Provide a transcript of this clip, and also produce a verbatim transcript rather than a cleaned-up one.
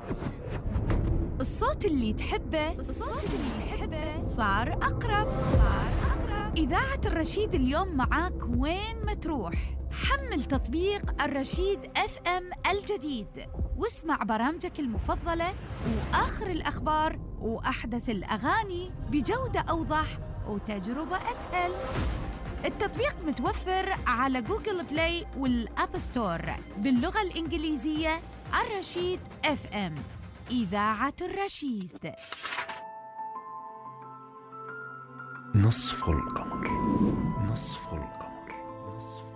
الصوت اللي تحبه الصوت اللي تحبه صار أقرب صار أقرب إذاعة الرشيد اليوم معاك وين ما تروح. حمل تطبيق الرشيد اف ام الجديد واسمع برامجك المفضلة وآخر الأخبار وأحدث الأغاني بجودة أوضح وتجربة أسهل. التطبيق متوفر على جوجل بلاي والأب ستور باللغة الإنجليزية. الرشيد اف ام، إذاعة الرشيد. نصف القمر، نصف القمر، نصف